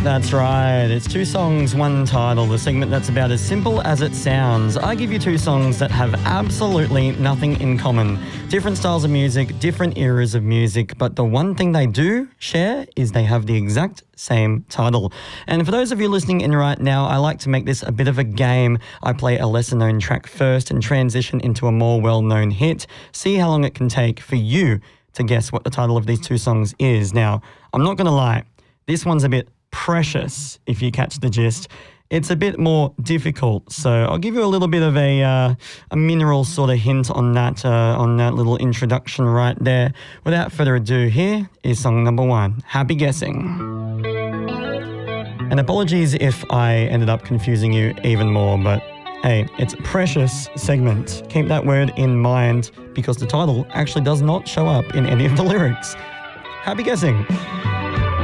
That's right. It's two songs, one title, the segment that's about as simple as it sounds. I give you two songs that have absolutely nothing in common. Different styles of music, different eras of music, but the one thing they do share is they have the exact same title. And for those of you listening in right now, I like to make this a bit of a game. I play a lesser known track first and transition into a more well-known hit. See how long it can take for you to guess what the title of these two songs is. Now, I'm not going to lie. This one's a bit precious, if you catch the gist. It's a bit more difficult, so I'll give you a little bit of a mineral sort of hint on that little introduction right there. Without further ado, here is song number one, Happy Guessing. And apologies if I ended up confusing you even more, but hey, it's a precious segment. Keep that word in mind because the title actually does not show up in any of the lyrics. Happy guessing.